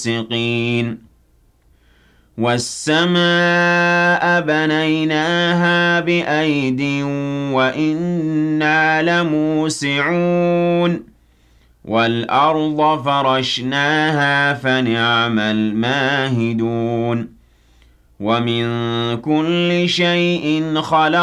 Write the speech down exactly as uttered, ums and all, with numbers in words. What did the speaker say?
سِقِينٍ وَالسَّمَاءَ بَنَيْنَاهَا بِأَيْدٍ وَإِنَّا لَمُوسِعُونَ وَالْأَرْضَ فَرَشْنَاهَا فَنِعْمَ الْمَاهِدُونَ وَمِن كُلِّ شَيْءٍ خَلَقْنَا